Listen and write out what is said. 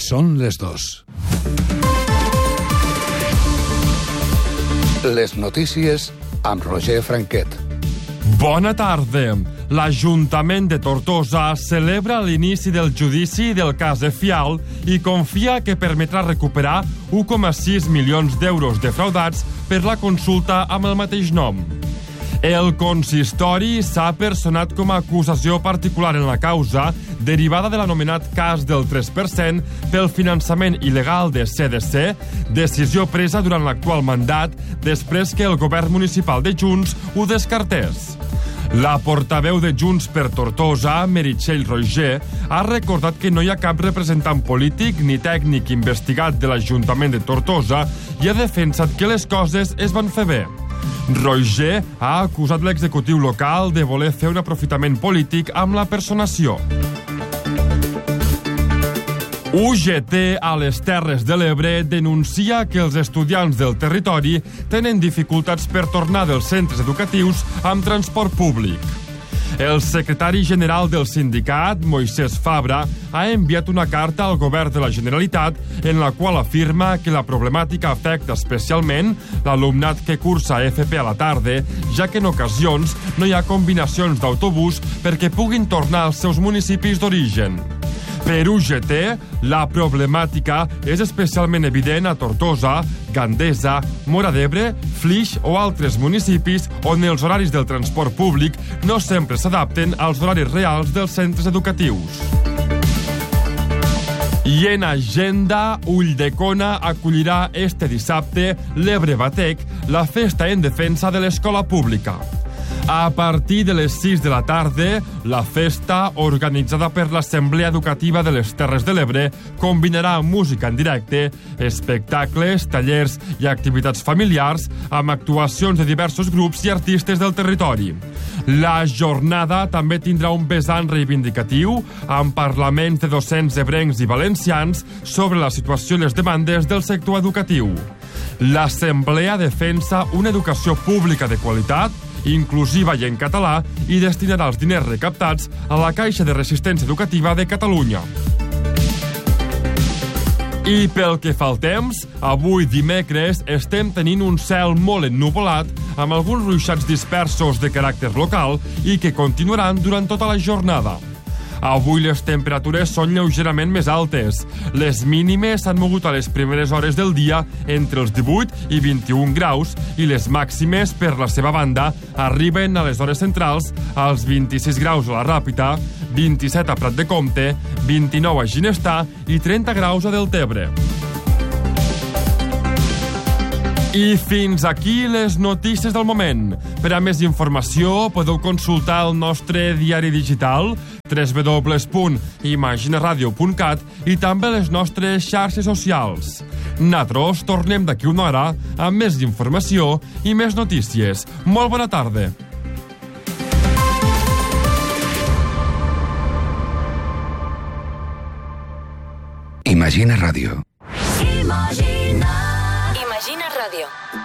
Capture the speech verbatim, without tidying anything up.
Són les dos. Les notícies amb Roger Franquet. Bona tarda. L'Ajuntament de Tortosa celebra l'inici del judici del cas Efial i confia que permetrà recuperar u coma sis milions d'euros defraudats per la consulta amb el mateix nom. El consistori s'ha personat com a acusació particular en la causa derivada de l'anomenat cas del tres per cent pel finançament il·legal de C D C, decisió presa durant l'actual mandat després que el govern municipal de Junts ho descartés. La portaveu de Junts per Tortosa, Meritxell Roigé, ha recordat que no hi ha cap representant polític ni tècnic investigat de l'Ajuntament de Tortosa i ha defensat que les coses es van fer bé. Roigé ha acusat l'executiu local de voler fer un aprofitament polític amb la personació. U G T a les Terres de l'Ebre denuncia que els estudiants del territori tenen dificultats per tornar dels centres educatius amb transport públic. El secretari general del sindicat, Moisès Fabra, ha enviat una carta al govern de la Generalitat en la qual afirma que la problemàtica afecta especialment l'alumnat que cursa F P a la tarda, ja que en ocasions no hi ha combinacions d'autobús perquè puguin tornar als seus municipis d'origen. Per U G T, la problemàtica és especialment evident a Tortosa, Gandesa, Móra d'Ebre, Flix o altres municipis on els horaris del transport públic no sempre s'adapten als horaris reals dels centres educatius. I en agenda, Ulldecona acollirà este dissabte l'Ebre Batec, la festa en defensa de l'escola pública. A partir de les sis de la tarda, la festa, organitzada per l'Assemblea Educativa de les Terres de l'Ebre, combinarà música en directe, espectacles, tallers i activitats familiars amb actuacions de diversos grups i artistes del territori. La jornada també tindrà un vessant reivindicatiu amb parlaments de docents ebrencs i valencians sobre la situació i les demandes del sector educatiu. L'Assemblea defensa una educació pública de qualitat, inclusiva i en català, i destinarà els diners recaptats a la Caixa de Resistència Educativa de Catalunya. I pel que fa al temps, avui dimecres estem tenint un cel molt ennuvolat amb alguns ruixats dispersos de caràcter local i que continuaran durant tota la jornada. Avui les temperatures són lleugerament més altes. Les mínimes s'han mogut a les primeres hores del dia entre els divuit i vint-i-un graus i les màximes, per la seva banda, arriben a les hores centrals als vint-i-sis graus a la Ràpita, vint-i-set a Prat de Comte, vint-i-nou a Ginestar i trenta graus a Deltebre. I fins aquí les notícies del moment. Per a més informació podeu consultar el nostre diari digital w w w punt imaginaradio punt cat i també les nostres xarxes socials. Nosaltres tornem d'aquí una hora amb més informació i més notícies. Molt bona tarda. Imagina Ràdio. Imagina. Imagina Ràdio.